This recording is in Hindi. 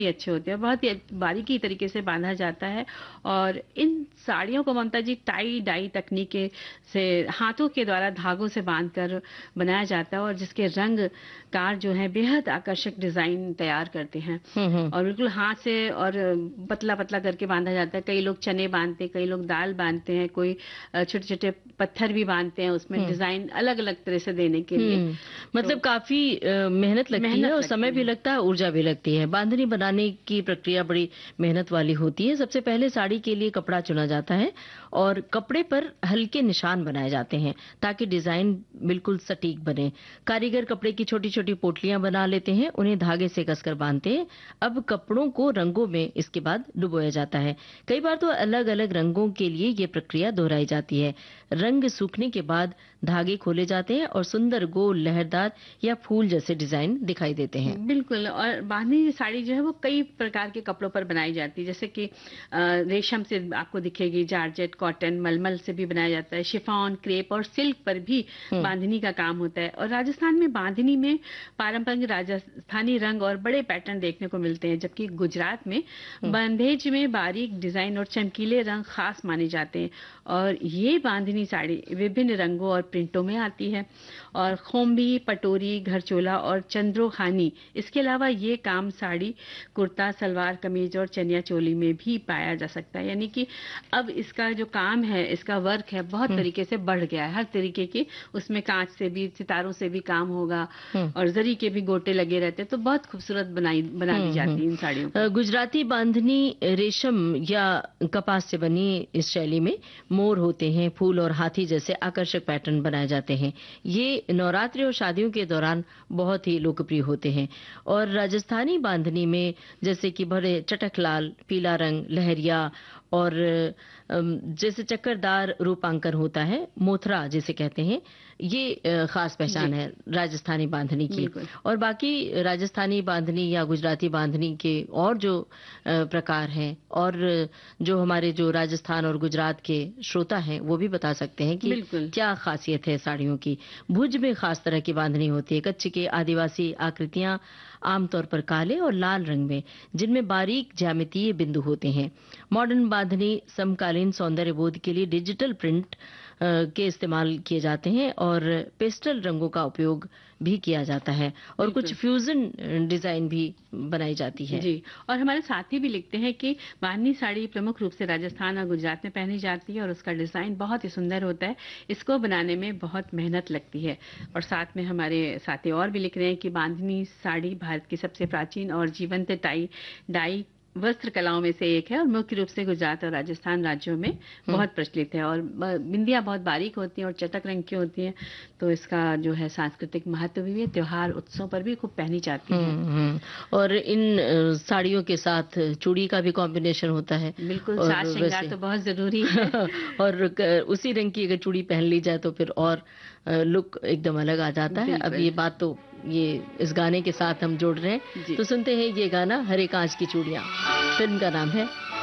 ही अच्छे होते हैं, बहुत ही बारीकी तरीके से बांधा जाता है। और इन साड़ियों को ममता जी टाई डाई तकनीके से हाथों के द्वारा धागों से बांधकर बनाया जाता है, और जिसके रंगकार जो है बेहद आकर्षक डिजाइन तैयार करते हैं। हम्म। और बिल्कुल हाथ से और पतला पतला करके बांधा जाता है। कई लोग चने बांधते हैं, कई लोग दाल बांधते हैं, कोई छोटे छोटे पत्थर भी बांधते हैं उसमें डिजाइन अलग अलग तरह से देने के लिए। मतलब काफी मेहनत लगती है और समय भी लगता है, ऊर्जा भी लगती है। बांधनी बनाने की प्रक्रिया बड़ी मेहनत वाली होती है। सबसे पहले साड़ी के लिए कपड़ा चुना जाता है और कपड़े पर हल्के निशान बनाए जाते हैं ताकि डिजाइन बिल्कुल सटीक बने। कारीगर कपड़े की छोटी छोटी पोटलियां बना लेते हैं, उन्हें धागे से कसकर बांधते हैं। अब कपड़ों को रंगों में इसके बाद डुबोया जाता है। कई बार तो अलग अलग रंगों के लिए ये प्रक्रिया दोहराई जाती है। रंग सूखने के बाद धागे खोले जाते हैं और सुंदर गोल लहरदार या फूल जैसे डिजाइन दिखाई देते हैं। बिल्कुल। और बांधनी साड़ी जो है वो कई प्रकार के कपड़ों पर बनाई जाती है, जैसे कि रेशम से आपको दिखेगी, जारजेट, कॉटन, मलमल से भी बनाया जाता है, शिफॉन, क्रेप और सिल्क पर भी बांधनी का काम होता है। और राजस्थान में बांधनी में पारंपरिक राजस्थानी रंग और बड़े पैटर्न देखने को मिलते हैं, जबकि गुजरात में बंधेज में बारीक डिजाइन और चमकीले रंग खास माने जाते हैं। और ये बांधनी साड़ी विभिन्न रंगों और प्रिंटों में आती है। और खोम्बी, पटोरी, घरचोला और चंद्रोखानी, इसके अलावा ये काम साड़ी, कुर्ता, सलवार कमीज और चनिया चोली में भी पाया जा सकता है। यानी कि अब इसका जो काम है, इसका वर्क है, बहुत तरीके से बढ़ गया है। हर तरीके की उसमें कांच से भी, सितारों से भी काम होगा और जरी के भी गोटे लगे रहते हैं, तो बहुत खूबसूरत बना दी जाती है इन साड़ियों को। गुजराती बांधनी रेशम या कपास से बनी इस शैली में मोर होते हैं, फूल और हाथी जैसे आकर्षक पैटर्न बनाए जाते हैं। ये नवरात्रि और शादियों के दौरान बहुत ही लोकप्रिय होते हैं। और राजस्थानी बांधनी में जैसे कि भरे चटक लाल, पीला रंग, लहरिया और जैसे चक्करदार रूपांकन होता है, मोथरा जिसे कहते हैं, ये खास पहचान है राजस्थानी बांधनी की। और बाकी राजस्थानी बांधनी या गुजराती बांधनी के और जो प्रकार हैं, और जो हमारे जो राजस्थान और गुजरात के श्रोता हैं वो भी बता सकते हैं कि क्या खासियत है साड़ियों की। भुज में खास तरह की बांधनी होती है। कच्छ के आदिवासी आकृतियां आमतौर पर काले और लाल रंग में, जिनमें बारीक ज्यामितीय बिंदु होते हैं। मॉडर्न बांधनी समकालीन सौंदर्य बोध के लिए डिजिटल प्रिंट के इस्तेमाल किए जाते हैं और पेस्टल रंगों का उपयोग भी किया जाता है और कुछ फ्यूजन डिजाइन भी बनाई जाती है। जी। और हमारे साथी भी लिखते हैं कि बांधनी साड़ी प्रमुख रूप से राजस्थान और गुजरात में पहनी जाती है और उसका डिजाइन बहुत ही सुंदर होता है। इसको बनाने में बहुत मेहनत लगती है। और साथ में हमारे साथी और भी लिख रहे हैं कि बांधनी साड़ी भारत की सबसे प्राचीन और जीवंत टाई डाई वस्त्र कलाओं में से एक है और मुख्य रूप से गुजरात और राजस्थान राज्यों में बहुत प्रचलित है। और बिंदियां बहुत बारीक होती हैं और चटक रंग की होती हैं, तो इसका जो है सांस्कृतिक महत्व भी है। त्योहार उत्सव पर भी खूब पहनी जाती है। और इन साड़ियों के साथ चूड़ी का भी कॉम्बिनेशन होता है। बिल्कुल, साज श्रृंगार तो बहुत जरूरी है। और उसी रंग की अगर चूड़ी पहन ली जाए तो फिर और लुक एकदम अलग आ जाता है। अब ये बात तो ये इस गाने के साथ हम जोड़ रहे हैं, तो सुनते हैं ये गाना हरे कांच की चूड़ियां। फिल्म का नाम है